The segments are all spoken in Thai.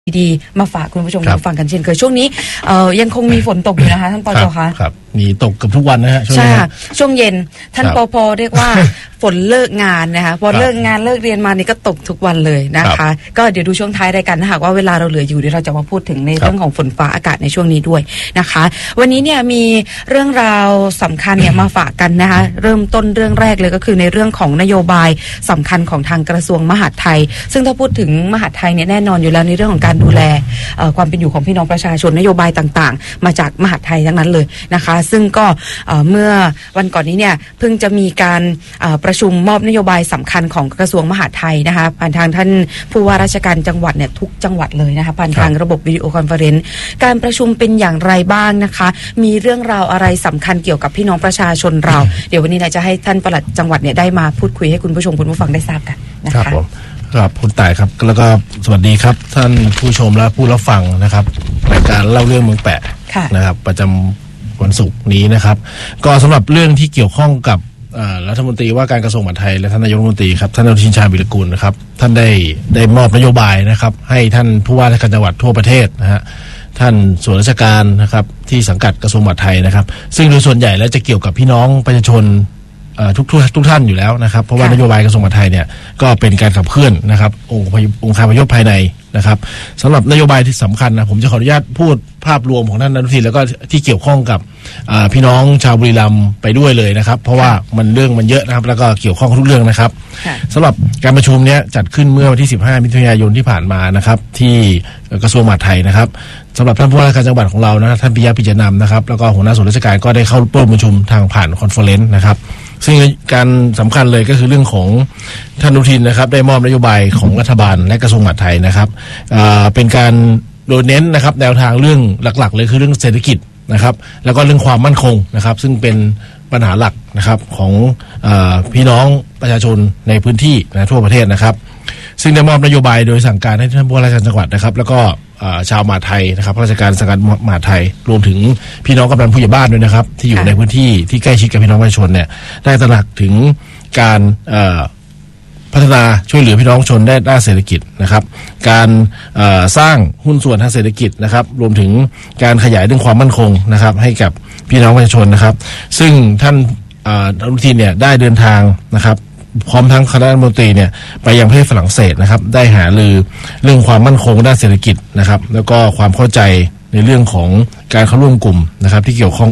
ดีมาฝากคุณผู้ชมมาฟังกันเช่นเคยช่วงนี้ยังคงมีฝนตกอยู่นะคะท่านปจ.คะครับมีตกเกือบทุกวันนะฮะช่วงนี้ช่วงเย็นท่านปภ.เรียกว่าฝนเลิกงานนะคะพอเลิกงานเลิกเรียนมานี่ก็ตกทุกวันเลยนะคะก็เดี๋ยวดูช่วงท้ายรายการถ้าหากว่าเวลาเราเหลืออยู่เดี๋ยวเราจะมาพูดถึงในเรื่องของฝนฟ้าอากาศในช่วงนี้ด้วยนะคะวันนี้เนี่ยมีเรื่องราวสำคัญเนี่ยมาฝากกันนะคะเริ่มต้นเรื่องแรกเลยก็คือในเรื่องของนโยบายสำคัญของทางกระทรวงมหาดไทยซึ่งถ้าพูดถึงมหาดไทยเนี่ยแน่นอนอยู่แล้วในเรื่องของการดูแลความเป็นอยู่ของพี่น้องประชาชนนโยบายต่างๆมาจากมหาดไทยทั้งนั้นเลยนะคะซึ่งก็เมื่อวันก่อนนี้เนี่ยเพิ่งจะมีการประชุมมอบนโยบายสำคัญของกระทรวงมหาดไทยนะคะผ่านทางท่านผู้ว่าราชการจังหวัดเนี่ยทุกจังหวัดเลยนะคะผ่านทางระบบวิดีโอคอนเฟอเรนซ์การประชุมเป็นอย่างไรบ้างนะคะมีเรื่องราวอะไรสำคัญเกี่ยวกับพี่น้องประชาชนเราเดี๋ยววันนี้เนี่ยจะให้ท่านปลัดจังหวัดเนี่ยได้มาพูดคุยให้คุณผู้ชมคุณผู้ฟังได้ทราบกันนะคะครับผมครับคุณต่ายครับแล้วก็สวัสดีครับท่านผู้ชมและผู้รับฟังนะครับรายการเล่าเรื่องเมืองแปะนะครับประจำวันศุกร์นี้นะครับก็สำหรับเรื่องที่เกี่ยวข้องกับรัฐมนตรีว่าการกระทรวงมหาดไทยและท่านนายกรัฐมนตรีครับท่านอนุทินชาญวิรากูลนะครับท่านได้มอบนโยบายนะครับให้ท่านผู้ว่าราชการจังหวัดทั่วประเทศนะฮะท่านส่วนราชการนะครับที่สังกัดกระทรวงมหาดไทยนะครับซึ่งโดยส่วนใหญ่แล้วจะเกี่ยวกับพี่น้องประชาชนทุกท่านอยู่แล้วนะครับเพราะว่านโยบายกระทรวงมหาดไทยเนี่ยก็เป็นการขับเคลื่อนนะครับองค์การพยพภายในนะครับสำหรับนโยบายที่สำคัญนะผมจะขออนุญาตพูดภาพรวมของท่านอนุทินแล้วก็ที่เกี่ยวข้องกับพี่น้องชาวบุรีรัมย์ไปด้วยเลยนะครับเพราะว่าเรื่องมันเยอะนะครับแล้วก็เกี่ยวข้องทุกเรื่องนะครับสำหรับการประชุมนี้จัดขึ้นเมื่อวันที่15มิถุนายนที่ผ่านมานะครับที่กระทรวงมหาดไทยนะครับสำหรับท่านผู้ว่าราชการจังหวัดของเรานะท่านปิยะปิจนำนะครับแล้วก็หัวหน้าส่วนราชการก็ได้เข้าร่วมประชุมทางผ่านคอนเฟอเรนซ์นะครับซึ่งการสำคัญเลยก็คือเรื่องของท่านอนุทินนะครับได้มอบนโยบายของรัฐบาลและกระทรวงมหาดไทยนะครับเป็นการโดยเน้นนะครับแนวทางเรื่องหลักๆเลยคือเรื่องเศรษฐกิจนะครับแล้วก็เรื่องความมั่นคงนะครับซึ่งเป็นปัญหาหลักนะครับของพี่น้องประชาชนในพื้นที่นะทั่วประเทศนะครับซึ่งได้มอบนโยบายโดยสั่งการให้ท่านผู้ว่าราชการจังหวัดนะครับแล้วก็ชาวมหาดไทยนะครับราชการสังกัดมหาดไทยรวมถึงพี่น้องกำนันผู้ใหญ่บ้านด้วยนะครับที่อยู่ในพื้นที่ที่ใกล้ชิดกับพี่น้องประชาชนเนี่ยได้ตระหนักถึงการพัฒนาช่วยเหลือพี่น้องชนด้านเศรษฐกิจนะครับการสร้างหุ้นส่วนทางเศรษฐกิจนะครับรวมถึงการขยายเรื่องความมั่นคงนะครับให้กับพี่น้องประชาชนนะครับซึ่งท่านอนุทินเนี่ยได้เดินทางนะครับพร้อมทั้งคณะรัฐมนตรีเนี่ยไปยังประเทศฝรั่งเศสนะครับได้หารือเรื่องความมั่นคงด้านเศรษฐกิจนะครับแล้วก็ความเข้าใจในเรื่องของการเข้าร่วมกลุ่มนะครับที่เกี่ยวข้อง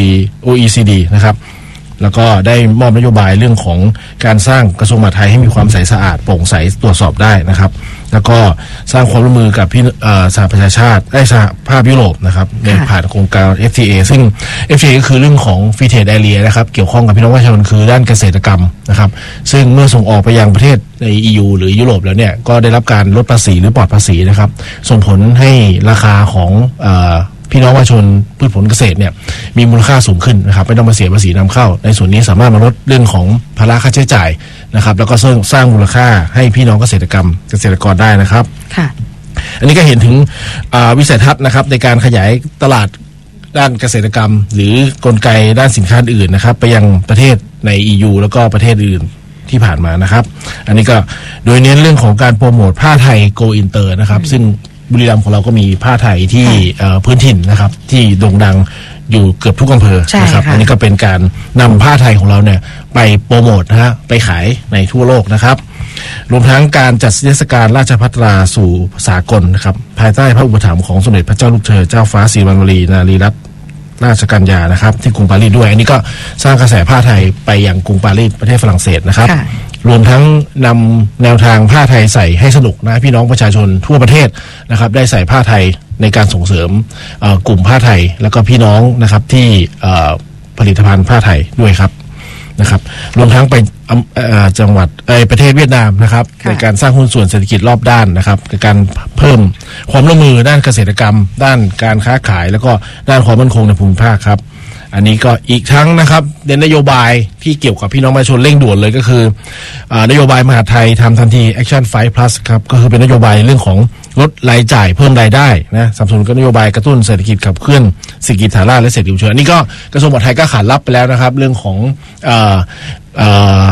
OECD นะครับแล้วก็ได้มอบนโยบายเรื่องของการสร้างกระทรวงมหาดไทยให้มีความใสสะอาดโปร่งใสตรวจสอบได้นะครับแล้วก็สร้างความร่วมมือกับสหประชาชาติสหภาพยุโรปนะครับในผ่านโครงการ FTA ซึ่ง FTA ก็คือเรื่องของ Free Trade Area นะครับเกี่ยวข้องกับพี่น้องประชาชนคือด้านเกษตรกรรมนะครับซึ่งเมื่อส่งออกไปยังประเทศใน EU หรือยุโรปแล้วเนี่ยก็ได้รับการลดภาษีหรือปลอดภาษีนะครับส่งผลให้ราคาของพี่น้องประชาชนพืชผลเกษตรเนี่ยมีมูลค่าสูงขึ้นนะครับไม่ต้องมาเสียภาษีนำเข้าในส่วนนี้สามารถมาลดเรื่องของภาระค่าใช้จ่ายนะครับแล้วก็สร้างมูลค่าให้พี่น้องเกษตรกรได้นะครับค่ะอันนี้ก็เห็นถึงวิสัยทัศน์นะครับในการขยายตลาดด้านเกษตรกรรมหรือกลไกด้านสินค้าอื่นนะครับไปยังประเทศใน EU แล้วก็ประเทศอื่นที่ผ่านมานะครับอันนี้ก็โดยเน้นเรื่องของการโปรโมทผ้าไทย Go Inter นะครับซึ่งบุรีรัมย์ของเราก็มีผ้าไทยที่พื้นถิ่นนะครับที่โด่งดังอยู่เกือบทุกอำเภอนะครับอันนี้ก็เป็นการนำผ้าไทยของเราเนี่ยไปโปรโมทนะฮะไปขายในทั่วโลกนะครับรวมทั้งการจัดเทศกาลราชภัตราสู่สากลนะครับภายใต้พระอุปถัมภ์ของสมเด็จพระเจ้าลูกเธอเจ้าฟ้าศรีวัณวรีนารีรัตนราชกัญญานะครับที่กรุงปารีสด้วยอันนี้ก็สร้างกระแสผ้าไทยไปยังกรุงปารีสประเทศฝรั่งเศสนะครับรวมทั้งนำแนวทางผ้าไทยใส่ให้สนุกนะพี่น้องประชาชนทั่วประเทศนะครับได้ใส่ผ้าไทยในการส่งเสริมกลุ่มผ้าไทยแล้วก็พี่น้องนะครับที่ผลิตภัณฑ์ผ้าไทยด้วยครับนะครับรวมทั้งไปจังหวัดประเทศเวียดนามนะครับในการสร้างหุ้นส่วนเศรษฐกิจรอบด้านนะครับในการเพิ่มความร่วมมือด้านเกษตรกรรมด้านการค้าขายแล้วก็ด้านความมั่นคงในภูมิภาคครับอันนี้ก็อีกทั้งนะครับในนโยบายที่เกี่ยวกับพี่น้องประชาชนเร่งด่วนเลยก็คือนโยบายมหาดไทยทำทันที Action 5 Plus ครับก็คือเป็นนโยบายเรื่องของลดรายจ่ายเพิ่มรายได้นะสนับสนุนนโยบายกระตุ้นเศรษฐกิจขับเคลื่อนเศรษฐกิจฐานรากและเศรษฐกิจชุมชนอันนี้ก็กระทรวงมหาดไทยก็ขานรับไปแล้วนะครับเรื่องของ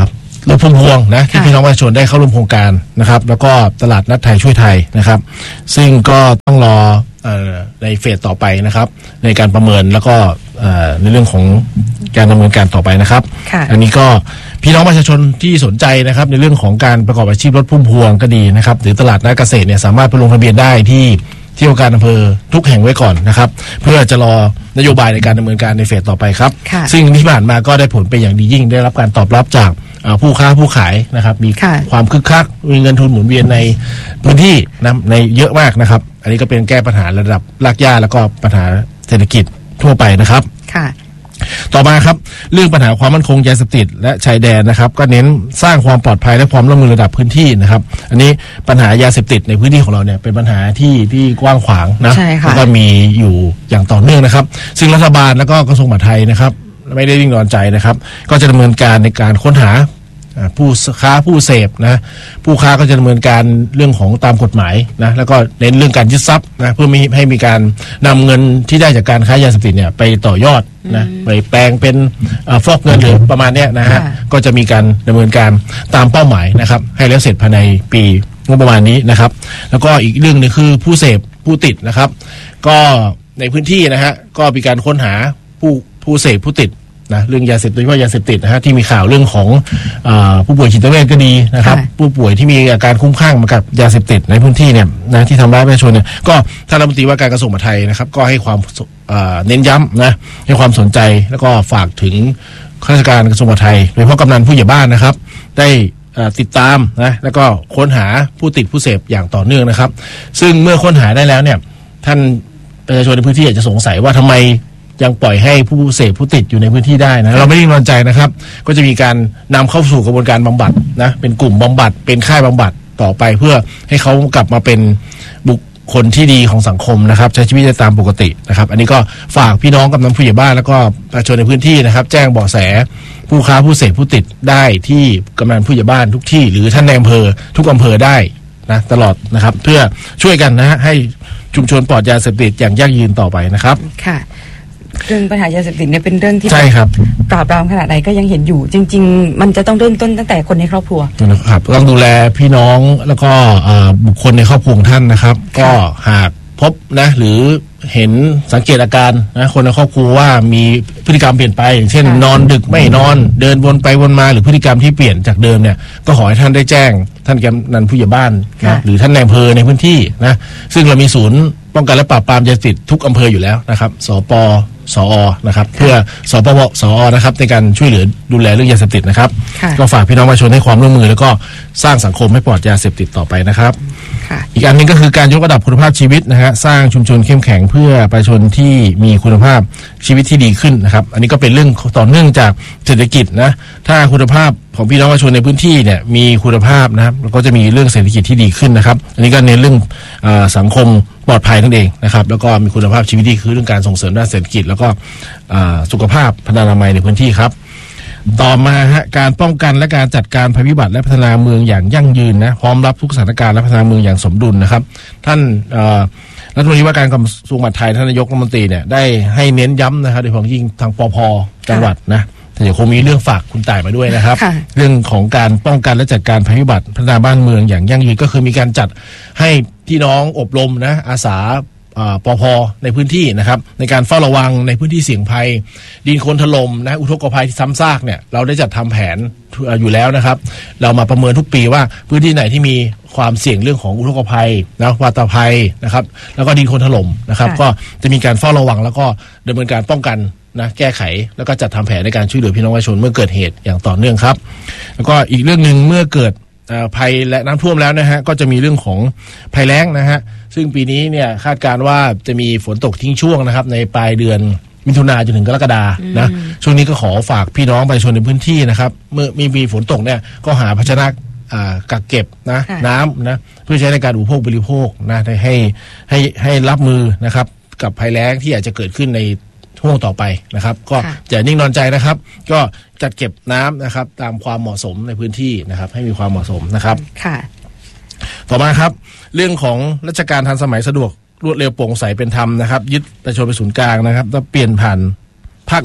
รถพุ่มพวงนะที่พี่น้องประชาชนได้เข้าร่วมโครงการนะครับแล้วก็ตลาดนัดไทยช่วยไทยนะครับซึ่งก็ต้องรอในเฟสต่อไปนะครับในการประเมินแล้วก็ในเรื่องของการดำเนินการต่อไปนะครับอันนี้ก็พี่น้องประชาชนที่สนใจนะครับในเรื่องของการประกอบอาชีพรถพุ่มพวงก็ดีนะครับหรือตลาดนัดเกษตรเนี่ยสามารถไปลงทะเบียนได้ที่องค์การอำเภอทุกแห่งไว้ก่อนนะครับเพื่อจะรอนโยบายในการดำเนินการในเฟสต่อไปครับซึ่งที่ผ่านมาก็ได้ผลเป็นอย่างดียิ่งได้รับการตอบรับจากผู้ค้าผู้ขายนะครับมีความคึกคักมีเงินทุนหมุนเวียนในพื้นที่นะในเยอะมากนะครับอันนี้ก็เป็นแก้ปัญหาระดับรากหญ้าแล้วก็ปัญหาเศรษฐกิจทั่วไปนะครับต่อมาครับเรื่องปัญหาความมั่นคงยาเสพติดและชายแดนนะครับก็เน้นสร้างความปลอดภัยและความร่วมมือระดับพื้นที่นะครับอันนี้ปัญหายาเสพติดในพื้นที่ของเราเนี่ยเป็นปัญหาที่กว้างขวางนะแล้วก็มีอยู่อย่างต่อเนื่องนะครับซึ่งรัฐบาลแล้วก็กระทรวงมหาดไทยนะครับไม่ได้นิ่งนอนใจนะครับก็จะดำเนินการในการค้นหาผู้ค้าผู้เสพนะผู้ค้าก็จะดำเนินการเรื่องของตามกฎหมายนะแล้วก็เน้นเรื่องการยึดทรัพย์นะเพื่อไม่ให้มีการนำเงินที่ได้จากการค้ายาเสพติดเนี่ยไปต่อยอดนะไปแปลงเป็นฟอกเงินหรือประมาณเนี้ยนะฮะก็จะมีการดำเนินการตามเป้าหมายนะครับให้แล้วเสร็จภายในปีงบประมาณนี้นะครับแล้วก็อีกเรื่องนึงคือผู้เสพผู้ติดนะครับก็ในพื้นที่นะฮะก็มีการค้นหาผู้เสพผู้ติดนะเรื่องยาเสพติดว่ายาเสพติดนะฮะที่มีข่าวเรื่องของผู้ป่วยจิตเวชก็ดีนะครับผู้ป่วยที่มีอาการคุ้มคลั่งมากับยาเสพติดในพื้นที่เนี่ยนะที่ทำร้ายประชาชนเนี่ยก็ท่านรัฐมนตรีว่าการกระทรวงมหาดไทยนะครับก็ให้ความเน้นย้ำนะให้ความสนใจแล้วก็ฝากถึงข้าราชการกระทรวงมหาดไทยโดยเฉพาะกำนันผู้ใหญ่บ้านนะครับได้ติดตามนะแล้วก็ค้นหาผู้ติดผู้เสพอย่างต่อเนื่องนะครับซึ่งเมื่อค้นหาได้แล้วเนี่ยท่านประชาชนในพื้นที่อาจจะสงสัยว่าทำไมยังปล่อยให้ผู้เสพผู้ติดอยู่ในพื้นที่ได้นะเราไม่ได้นอนใจนะครับก็จะมีการนำเข้าสู่กระบวนการบำบัดนะเป็นกลุ่มบำบัดเป็นค่ายบำบัดต่อไปเพื่อให้เขากลับมาเป็นบุคคลที่ดีของสังคมนะครับใช้ชีวิตได้ตามปกตินะครับอันนี้ก็ฝากพี่น้องกำนันผู้ใหญ่บ้านแล้วก็ประชาชนในพื้นที่นะครับแจ้งเบาะแสผู้ค้าผู้เสพผู้ติดได้ที่กำนันผู้ใหญ่บ้านทุกที่หรือท่านในอำเภอทุกอำเภอได้นะตลอดนะครับเพื่อช่วยกันนะฮะให้ชุมชนปลอดยาเสพติดอย่างยั่งยืนต่อไปนะครับค่ะเรื่องปัญหายาเสพติดเนี่ยเป็นเรื่องที่ใช่ครับปราบปรามขนาดไหนก็ยังเห็นอยู่จริงๆมันจะต้องเริ่มต้นตั้งแต่คนในครอบครัวนะครับต้องดูแลพี่น้องแล้วก็บุคคลในครอบครัวท่านนะครับก็หากพบนะหรือเห็นสังเกตอาการนะคนในครอบครัวว่ามีพฤติกรรมเปลี่ยนไปอย่างเช่นนอนดึกไม่นอนเดินวนไปวนมาหรือพฤติกรรมที่เปลี่ยนจากเดิมเนี่ยก็ขอให้ท่านได้แจ้งท่านกำนันผู้ใหญ่บ้านนะหรือท่านในอำเภอในพื้นที่นะซึ่งเรามีศูนย์ป้องกันและปราบปรามยาเสพติดทุกอำเภออยู่แล้วนะครับสปสอนะครับเพื่อสปวสอนะครับในการช่วยเหลือดูแลเรื่องยาเสพติดนะครับก็ฝากพี่น้องประชาชนให้ความร่วมมือแล้วก็สร้างสังคมให้ปลอดยาเสพติดต่อไปนะครับอีกอันนึงก็คือการยกระดับคุณภาพชีวิตนะฮะสร้างชุมชนเข้มแข็งเพื่อประชาชนที่มีคุณภาพชีวิตที่ดีขึ้นนะครับอันนี้ก็เป็นเรื่องต่อเนื่องจากเศรษฐกิจนะถ้าคุณภาพของพี่น้องประชาชนในพื้นที่เนี่ยมีคุณภาพนะครับแล้วก็จะมีเรื่องเศรษฐกิจที่ดีขึ้นนะครับอันนี้ก็เน้นเรื่องสังคมปลอดภัยนั่นเองนะครับแล้วก็มีคุณภาพชีวิตที่คือเรื่องการส่งเสริมด้านเศรษฐกิจแล้วก็สุขภาพพนามัยในพื้นที่ครับต่อมาฮะการป้องกันและการจัดการภัยพิบัติและพัฒนาเมืองอย่างยั่งยืนนะพร้อมรับทุกสถานการณ์และพัฒนาเมืองอย่างสมดุลนะครับท่านรัฐมนตรีว่าการกระทรวงมหาดไทยท่านนายกรัฐมนตรีเนี่ยได้ให้เน้นย้ำนะครับโดยเฉพาะยิ่งทางปภ.จังหวัดนะแต่เดี๋ยวคงมีเรื่องฝากคุณต่ายมาด้วยนะครับเรื่องของการป้องกันและจัดการภัยพิบัติพัฒนาบ้านเมืองอย่างยั่งยืนก็คือมีการจัดให้พี่น้องอบรมนะอาสาปภ.ในพื้นที่นะครับในการเฝ้าระวังในพื้นที่เสี่ยงภัยดินโคลนถล่มนะอุทกภัยที่ซ้ำซากเนี่ยเราได้จัดทำแผนอยู่แล้วนะครับเรามาประเมินทุกปีว่าพื้นที่ไหนที่มีความเสี่ยงเรื่องของอุทกภัยนะวาตภัยนะครับแล้วก็ดินโคลนถล่มนะครับก็จะมีการเฝ้าระวังแล้วก็ดำเนินการป้องกันนะแก้ไขแล้วก็จัดทำแผนในการช่วยเหลือพี่น้องประชาชนเมื่อเกิดเหตุอย่างต่อเนื่องครับแล้วก็อีกเรื่องนึงเมื่อเกิดภัยและน้ำท่วมแล้วนะฮะก็จะมีเรื่องของภัยแล้งนะฮะซึ่งปีนี้เนี่ยคาดการณ์ว่าจะมีฝนตกทิ้งช่วงนะครับในปลายเดือนมิถุนายนจนถึงกรกฎาคมนะช่วงนี้ก็ขอฝากพี่น้องประชาชนในพื้นที่นะครับเมื่อมีฝนตกเนี่ยก็หาภาชนะกักเก็บนะน้ำนะเพื่อใช้ในการอุปโภคบริโภคนะให้รับมือนะครับกับภัยแล้งที่อาจจะเกิดขึ้นในช่วงต่อไปนะครับก็จะนิ่งนอนใจนะครับก็จัดเก็บน้ำนะครับตามความเหมาะสมในพื้นที่นะครับให้มีความเหมาะสมนะครับค่ะต่อมาครับเรื่องของราชการทันสมัยสะดวกรวดเร็วโปร่งใสเป็นธรรมนะครับยึดประชาชนเป็นศูนย์กลางนะครับแล้วเปลี่ยนผ่านภาครัฐ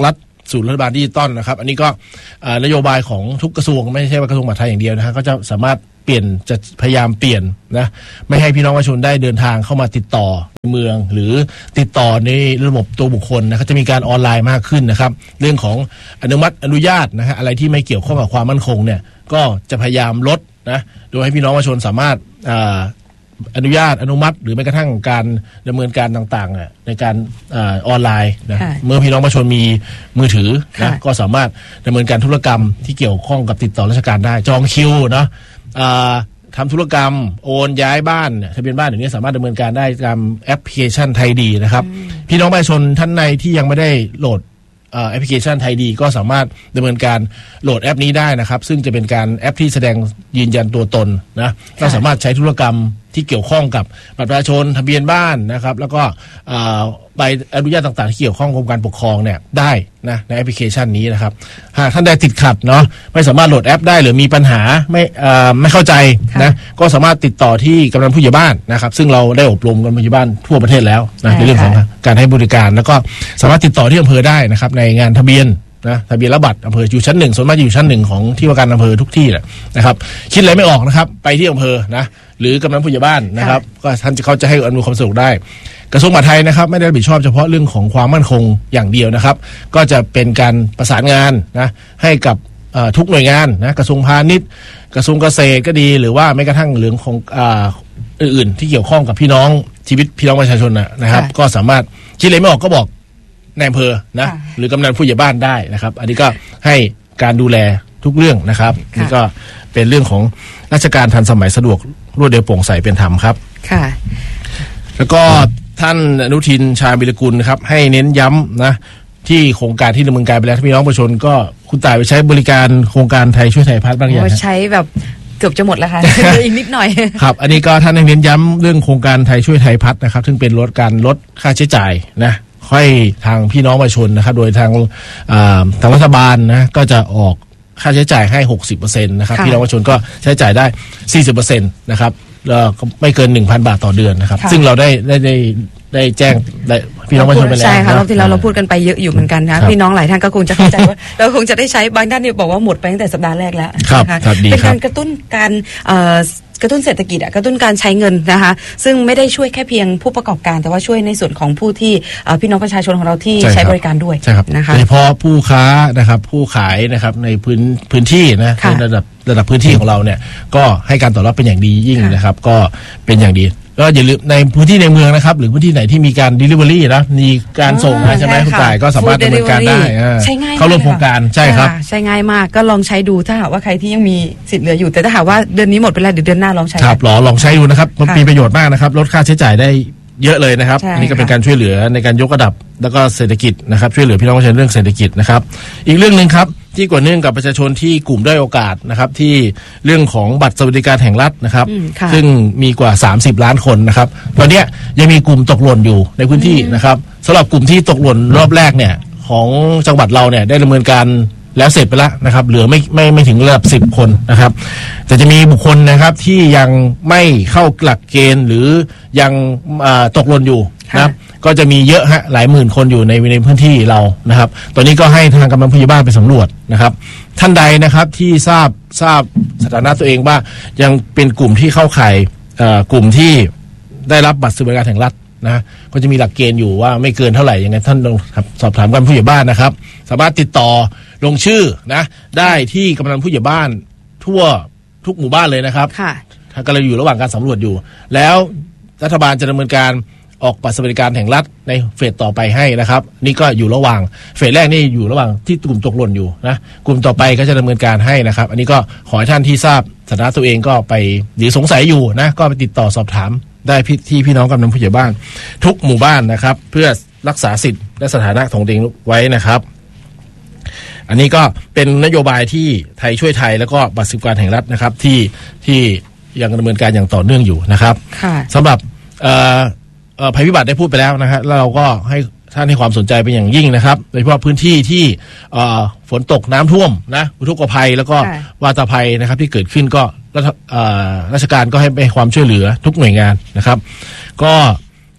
ศูนย์รัฐบาลดิจิตอลนะครับอันนี้ก็นโยบายของทุกกระทรวงไม่ใช่ว่ากระทรวงมหาดไทยอย่างเดียวนะฮะก็จะสามารถเปลี่ยนจะพยายามเปลี่ยนนะไม่ให้พี่น้องประชาชนได้เดินทางเข้ามาติดต่อในเมืองหรือติดต่อในระบบตัวบุคคลนะครับจะมีการออนไลน์มากขึ้นนะครับเรื่องของอนุญาตนะฮะอะไรที่ไม่เกี่ยวข้องกับความมั่นคงเนี่ยก็จะพยายามลดนะโดยให้พี่น้องประชาชนสามารถอนุมัติหรือแม้กระทั่งการดำเนินการต่างๆในการออนไลน์นะเมื่อพี่น้องประชาชนมีมือถือนะก็สามารถดำเนินการธุรกรรมที่เกี่ยวข้องกับติดต่อราชการได้จองคิวเนาะทำธุรกรรมโอนย้ายบ้านทะเบียนบ้านอย่างนี้สามารถดำเนินการได้ตามแอปพลิเคชันไทยดีนะครับพี่น้องประชาชนท่านใดที่ยังไม่ได้โหลดแอปพลิเคชันไทยดีก็สามารถดำเนินการโหลดแอปนี้ได้นะครับซึ่งจะเป็นการแอปที่แสดงยืนยันตัวตนนะก็สามารถใช้ธุรกรรมที่เกี่ยวข้องกับบัตรประชาชนทะเบียนบ้านนะครับแล้วก็ใบอนุญาตต่างๆที่เกี่ยวข้องกับการปกครองเนี่ยได้นะในแอปพลิเคชันนี้นะครับหากท่านใดติดขัดเนาะไม่สามารถโหลดแอปได้หรือมีปัญหาไม่เข้าใจนะก็สามารถติดต่อที่กำนันผู้ใหญ่บ้านนะครับซึ่งเราได้อบรมกำนันผู้ใหญ่บ้านทั่วประเทศแล้วนะในเรื่องของการให้บริการแล้วก็สามารถติดต่อที่อำเภอได้นะครับในงานทะเบียนนะทะเบียนและบัตรอำเภออยู่ชั้น1ส่วนมากอยู่ชั้น1ของที่ว่าการอำเภอทุกที่แหละนะครับคิดอะไรไม่ออกนะครับไปที่อำเภอนะหรือกำนันผู้ใหญ่บ้านนะครับก็ท่านเขาจะให้อำนวยความสะดวกได้กระทรวงมหาดไทยนะครับไม่ได้รับผิดชอบเฉพาะเรื่องของความมั่นคงอย่างเดียวนะครับก็จะเป็นการประสานงานนะให้กับทุกหน่วยงานนะกระทรวงพาณิชย์กระทรวงเกษตรก็ดีหรือว่าแม้กระทั่งเรื่องของอื่นๆที่เกี่ยวข้องกับพี่น้องชีวิตพี่น้องประชาชนนะครับก็สามารถคิดอะไรไม่ออกก็บอกในอำเภอนะหรือกำนันผู้ใหญ่บ้านได้นะครับอันนี้ก็ให้การดูแลทุกเรื่องนะครับนี่ก็เป็นเรื่องของราชการทันสมัยสะดวกรวดเร็วโปร่งใสเป็นธรรมครับค่ะแล้วก็ท่านอนุทินชาญวิรกุลนะครับให้เน้นย้ำนะที่โครงการที่ดำเนินการไปแล้วพี่น้องประชาชนก็คุณต่ายไปใช้บริการโครงการไทยช่วยไทยพัฒน์บ้างอย่างใช้แบบเกือบจะหมดแล้วค่ะ อีกนิดหน่อยครับอันนี้ก็ท่านเน้นย้ำเรื่องโครงการไทยช่วยไทยพัฒน์นะครับซึ่งเป็นการลดค่าใช้จ่ายนะให้ทางพี่น้องประชาชนนะครับโดยทางรัฐบาลนะก็จะออกค่าใช้จ่ายให้ 60% นะครับพี่น้องประชาชนก็ใช้จ่ายได้ 40% นะครับไม่เกิน 1,000 บาทต่อเดือนนะครับซึ่งเราได้แจ้งพี่น้องประชาชนไปแล้วใช่ค่ะรอบที่เราพูดกันไปเยอะอยู่เหมือนกันนะพี่น้องหลายท่านก็คงจะเข้าใจว่าเราคงจะได้ใช้บางท่านนี่บอกว่าหมดไปตั้งแต่สัปดาห์แรกแล้วเป็นการกระตุ้นการกระตุ้นเศรษฐกิจกระตุ้นการใช้เงินนะคะซึ่งไม่ได้ช่วยแค่เพียงผู้ประกอบการแต่ว่าช่วยในส่วนของผู้ที่พี่น้องประชาชนของเราที่ใช้บริการด้วยนะคะโดยเฉพาะผู้ค้านะครับผู้ขายนะครับในพื้นที่นะในระดับพื้นที่ของเราเนี่ยก็ให้การตอบรับเป็นอย่างดียิ่งนะครับก็เป็นอย่างดีก็อย่าลืมในพื้นที่ในเมืองนะครับหรือพื้นที่ไหนที่มีการ delivery นะมีการส่งใช่ไหมคุณต่ายก็สามารถดำเนินการได้เข้าร่วมโครงการใช่ครับใช้ง่ายมากก็ลองใช้ดูถ้าหากว่าใครที่ยังมีสิทธิ์เหลืออยู่แต่ถ้าหากว่าเดือนนี้หมดไปแล้วเดี๋ยวเดือนหน้าลองใช้ครับลองใช้ดูนะครับมันมีประโยชน์มากนะครับลดค่าใช้จ่ายได้เยอะเลยนะครับอันนี้ก็เป็นการช่วยเหลือในการยกระดับแล้วก็เศรษฐกิจนะครับช่วยเหลือพี่น้องประชาชนเรื่องเศรษฐกิจนะครับอีกเรื่องนึงครับที่กว่าเนื่องกับประชาชนที่กลุ่มด้อยโอกาสนะครับที่เรื่องของบัตรสวัสดิการแห่งรัฐนะครับซึ่งมีกว่า30ล้านคนนะครับตอนนี้ยังมีกลุ่มตกหล่นอยู่ในพื้นที่นะครับสำหรับกลุ่มที่ตกหล่นรอบแรกเนี่ยของจังหวัดเราเนี่ยได้ดำเนินการแล้วเสร็จไปแล้วนะครับเหลือไม่ถึงระดับ10คนนะครับแต่จะมีบุคคลนะครับที่ยังไม่เข้าหลักเกณฑ์หรือยังตกหล่นอยู่นะครับก็จะมีเยอะฮะหลายหมื่นคนอยู่ในพื้นที่เรานะครับตอนนี้ก็ให้ทางกำนันผู้ใหญ่บ้านไปสำรวจนะครับท่านใดนะครับที่ทราบสถานะตัวเองว่ายังเป็นกลุ่มที่เข้าข่ายกลุ่มที่ได้รับบัตรสวัสดิการแห่งรัฐนะก็จะมีหลักเกณฑ์อยู่ว่าไม่เกินเท่าไหร่ยังไงท่านลองสอบถามกำนันผู้ใหญ่บ้านนะครับสามารถติดต่อลงชื่อนะได้ที่กำนันผู้ใหญ่บ้านทั่วทุกหมู่บ้านเลยนะครับค่ะกำลังอยู่ระหว่างการสำรวจอยู่แล้วรัฐบาลจะดำเนินการออกบัตรสวัสดิการแห่งรัฐในเฟสต่อไปให้นะครับนี่ก็อยู่ระหว่างเฟสแรกนี่อยู่ระหว่างที่กลุ่มตกหล่นอยู่นะกลุ่มต่อไปก็จะดำเนินการให้นะครับอันนี้ก็ขอให้ท่านที่ทราบสถานะตัวเองก็ไปหรือสงสัยอยู่นะก็ไปติดต่อสอบถามได้ที่พี่น้องกำนันผู้ใหญ่บ้านทุกหมู่บ้านนะครับเพื่อรักษาสิทธิ์และสถานะของตัวเองไว้นะครับอันนี้ก็เป็นนโยบายที่ไทยช่วยไทยแล้วก็บัตรสวัสดิการแห่งรัฐนะครับที่ยังดำเนินการอย่างต่อเนื่องอยู่นะครับสำหรับภัยพิบัติได้พูดไปแล้วนะฮะแล้วเราก็ให้ท่านให้ความสนใจเป็นอย่างยิ่งนะครับโดยเฉพาะพื้นที่ที่ฝนตกน้ำท่วมนะอุทกภัยแล้วก็วาตภัยนะครับที่เกิดขึ้นก็ราชการก็ให้ความช่วยเหลือทุกหน่วยงานนะครับก็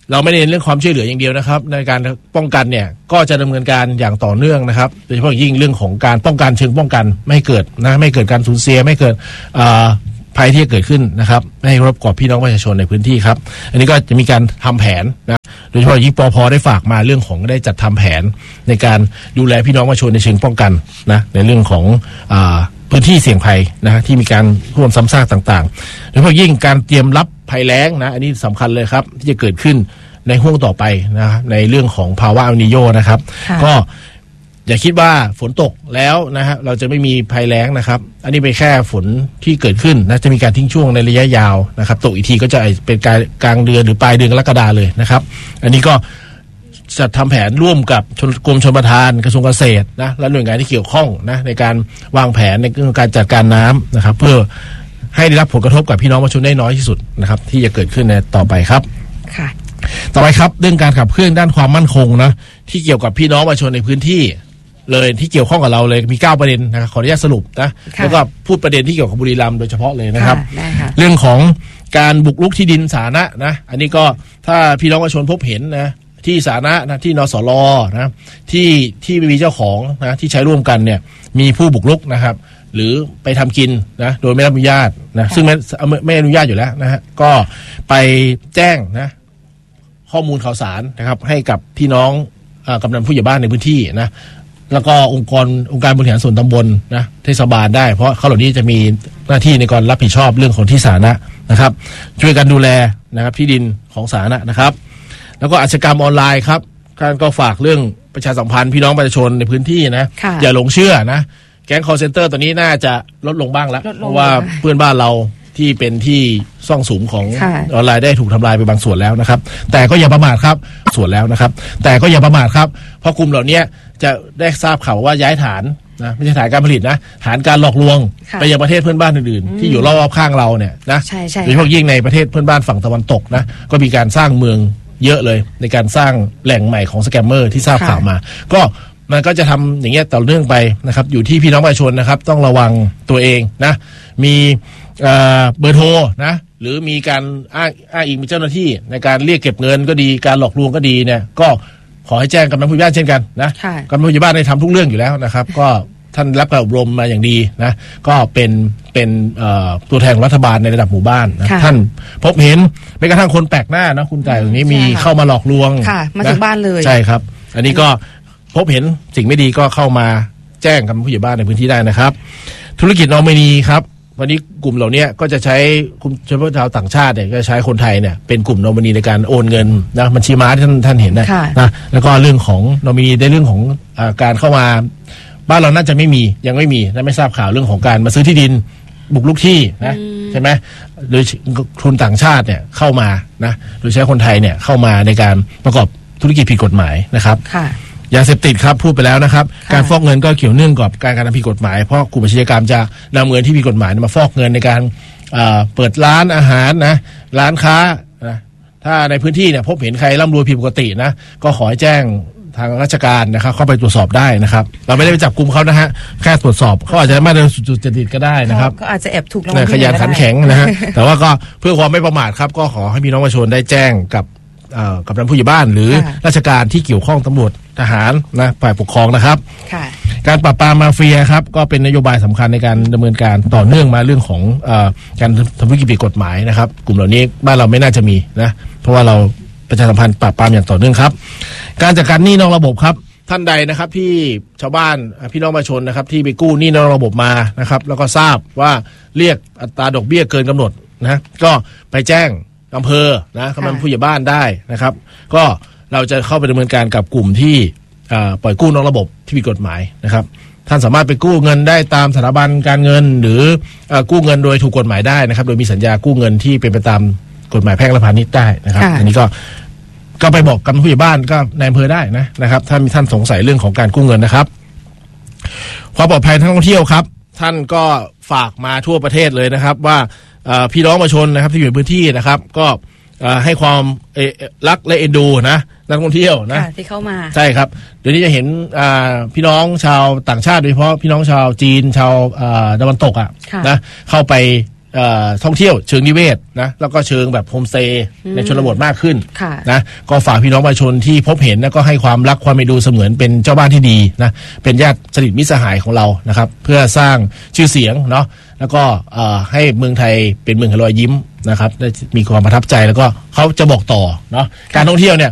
เราไม่ได้เน้นเรื่องความช่วยเหลืออย่างเดียวนะครับในการป้องกันเนี่ยก็จะดำเนินการอย่างต่อเนื่องนะครับโดยเฉพาะยิ่งเรื่องของการป้องกันเชิงป้องกันไม่ให้เกิดนะไม่เกิดการสูญเสียไม่เกิดภัยที่จะเกิดขึ้นนะครับไม่ให้รบกวนพี่น้องประชาชนในพื้นที่ครับอันนี้ก็จะมีการทำแผนนะโดยเฉพาะยิ่งปภ.ได้ฝากมาเรื่องของได้จัดทำแผนในการดูแลพี่น้องประชาชนในเชิงป้องกันนะในเรื่องของพื้นที่เสี่ยงภัยนะที่มีการท่วมซ้ำซากต่างๆโดยเฉพาะยิ่งการเตรียมรับภัยแล้งนะอันนี้สำคัญเลยครับที่จะเกิดขึ้นในห่วงต่อไปนะในเรื่องของภาวะเอลนีโญนะครับก็อย่าคิดว่าฝนตกแล้วนะฮะเราจะไม่มีภัยแล้งนะครับอันนี้เป็นแค่ฝนที่เกิดขึ้นนะจะมีการทิ้งช่วงในระยะยาวนะครับตกอีกทีก็จะเป็นกลางเดือนหรือปลายเดือนกรกฎาคมเลยนะครับอันนี้ก็จะทำแผนร่วมกับกรมชลประทานกระทรวงเกษตรนะและหน่วยงานที่เกี่ยวข้องนะในการวางแผนในเรื่องการจัดการน้ำนะครับเพื่อให้ได้รับผลกระทบกับพี่น้องประชาชนได้น้อยที่สุดนะครับที่จะเกิดขึ้นในต่อไปครับค่ะต่อไปครับเรื่องการขับเคลื่อนด้านความมั่นคงนะที่เกี่ยวกับพี่น้องประชาชนในพื้นที่เลยที่เกี่ยวข้องกับเราเลยมี9ประเด็นนะครับขออนุญาตสรุปนะแล้วก็พูดประเด็นที่เกี่ยวกับบุรีรัมย์โดยเฉพาะเลยนะครับเรื่องของการบุกรุกที่ดินสาธารณะนะอันนี้ก็ถ้าพี่น้องประชาชนพบเห็นนะที่สาธารณะนะที่นสลนะที่มีเจ้าของนะที่ใช้ร่วมกันเนี่ยมีผู้บุกรุกนะครับหรือไปทำกินนะโดยไม่รับอนุญาตนะซึ่งไม่อนุญาตอยู่แล้วนะฮะก็ไปแจ้งนะข้อมูลข่าวสารนะครับให้กับพี่น้องกำนันผู้ใหญ่บ้านในพื้นที่นะแล้วก็องค์การบริหารส่วนตำบลนะเทศบาลได้เพราะเขาเหล่านี้จะมีหน้าที่ในการรับผิดชอบเรื่องของที่สาธารณะนะครับช่วยกันดูแลนะครับที่ดินของสาธารณะนะครับแล้วก็อาชญากรรมออนไลน์ครับการก็ฝากเรื่องประชาสัมพันธ์พี่น้องประชาชนในพื้นที่นะอย่าหลงเชื่อนะแก๊ง call center ตัวนี้น่าจะลดลงบ้างแล้วเพราะว่าเพื่อนบ้านเราที่เป็นที่ซ่องสุมของออนไลน์ได้ถูกทำลายไปบางส่วนแล้วนะครับแต่ก็อย่าประมาทครับส่วนแล้วนะครับแต่ก็อย่าประมาทครับเพราะกลุ่มเหล่านี้จะได้ทราบข่าวว่าย้ายฐานนะไม่ใช่ฐานการผลิตนะฐานการหลอกลวงไปยังประเทศเพื่อนบ้านอื่นๆที่อยู่รอบข้างเราเนี่ยนะโดยเฉพาะยิ่งในประเทศเพื่อนบ้านฝั่งตะวันตกนะก็มีการสร้างเมืองเยอะเลยในการสร้างแหล่งใหม่ของสแกมเมอร์ที่ทราบข่าวมาก็มันก็จะทำอย่างเงี้ยต่อเนื่องไปนะครับอยู่ที่พี่น้องประชาชนนะครับต้องระวังตัวเองนะมีเบอร์โทรนะหรือมีการอ้างอิงเป็นเจ้าหน้าที่ในการเรียกเก็บเงินก็ดีการหลอกลวงก็ดีเนี่ยก็ขอให้แจ้งกำนันผู้ใหญ่บ้านเช่นกันนะกำนันผู้ใหญ่บ้านได้ทำทุกเรื่องอยู่แล้วนะครับก็ท่านรับการอบรมมาอย่างดีนะก็เป็นตัวแทนของรัฐบาลในระดับหมู่บ้านนะท่านพบเห็นแม้กระทั่งคนแปลกหน้านะคุณไก่ตรงนี้มีเข้ามาหลอกลวงมาถึงบ้านเลยใช่ครับอันนี้ก็พบเห็นสิ่งไม่ดีก็เข้ามาแจ้งกับผู้ใหญ่บ้านในพื้นที่ได้นะครับธุรกิจนอมินีครับวันนี้กลุ่มเหล่านี้ก็จะใช้เฉพาะชาวต่างชาติเนี่ยก็ใช้คนไทยเนี่ยเป็นกลุ่มนอมินีในการโอนเงินนะบัญชีม้าที่ท่านเห็นนะแล้วก็เรื่องของนอมินีในเรื่องของการเข้ามาบ้านเราน่าจะยังไม่มีและไม่ทราบข่าวเรื่องของการมาซื้อที่ดินบุกรุกที่นะใช่ไหมโดยทุนต่างชาติเนี่ยเข้ามานะโดยใช้คนไทยเนี่ยเข้ามาในการประกอบธุรกิจผิดกฎหมายนะครับยาเสพติดครับพูดไปแล้วนะครับการฟอกเงินก็เกี่ยวเนื่องกับการกระทำผิดกฎหมายเพราะกลุ่มอาชญากรรมจะนำเงินที่ผิดกฎหมายมาฟอกเงินในการเปิดร้านอาหารนะร้านค้านะถ้าในพื้นที่เนี่ยพบเห็นใครร่ำรวยผิดปกตินะก็ขอให้แจ้งทางราชการนะครับเข้าไปตรวจสอบได้นะครับเราไม่ได้ไปจับกุมเขานะฮะแค่ตรวจสอบเขาอาจจะไม่ได้สุจริตก็ได้นะครับก็อาจจะแอบถูกรางวัลขยันขันแข็งนะฮะแต่ว่าก็เพื่อความไม่ประมาทครับก็ขอให้พี่น้องประชาชนได้แจ้งกับกำนันผู้ใหญ่บ้านหรือราชการที่เกี่ยวข้องตำรวจทหารนะฝ่ายปกครองนะครับการปราบปรามมาเฟียครับก็เป็นนโยบายสำคัญในการดำเนินการต่อเนื่องมาเรื่องของการทำธุรกิจผิดกฎหมายนะครับกลุ่มเหล่านี้บ้านเราไม่น่าจะมีนะเพราะว่าเราประชาสัมพันธ์ปราบปรามอย่างต่อเนื่องครับการจัดการหนี้นอกระบบครับท่านใดนะครับที่ชาวบ้านพี่น้องประชาชนนะครับที่ไปกู้หนี้นอกระบบมานะครับแล้วก็ทราบว่าเรียกอัตราดอกเบี้ยเกินกำหนดนะก็ไปแจ้งอำเภอนะกำนันผู้ใหญ่บ้านได้นะครับก็เราจะเข้าไปดำเนินการกับกลุ่มที่ปล่อยกู้นอกระบบที่ผิดกฎหมายนะครับท่านสามารถไปกู้เงินได้ตามสถาบันการเงินหรือกู้เงินโดยถูกกฎหมายได้นะครับโดยมีสัญญากู้เงินที่เป็นไปตามกฎหมายแพ่งและพาณิชย์ได้นะครับอันนี้ก็ไปบอกกำนันผู้ใหญ่บ้านก็ในอำเภอได้นะครับถ้ามีท่านสงสัยเรื่องของการกู้เงินนะครับความปลอดภัยทางท่องเที่ยวครับท่านก็ฝากมาทั่วประเทศเลยนะครับว่าพี่น้องประชาชนนะครับที่อยู่ในพื้นที่นะครับก็ให้ความรักและเอ็นดูนะนักท่องเที่ยวนะที่เข้ามาใช่ครับเดี๋ยวนี้จะเห็นพี่น้องชาวต่างชาติโดยเฉพาะพี่น้องชาวจีนชาวตะวันตกนะเข้าไปท่องเที่ยวเชิงนิเวศนะแล้วก็เชิงแบบโฮมสเตย์ในชนบทมากขึ้นนะก็ฝากพี่น้องประชาชนที่พบเห็นแล้วก็ให้ความรักความเมตตาเสมือนเป็นเจ้าบ้านที่ดีนะเป็นญาติสนิทมิตรสหายของเรานะครับเพื่อสร้างชื่อเสียงเนาะแล้วก็ให้เมืองไทยเป็นเมืองแห่งรอยยิ้มนะครับได้มีความประทับใจแล้วก็เขาจะบอกต่อเนาะการท่องเที่ยวเนี่ย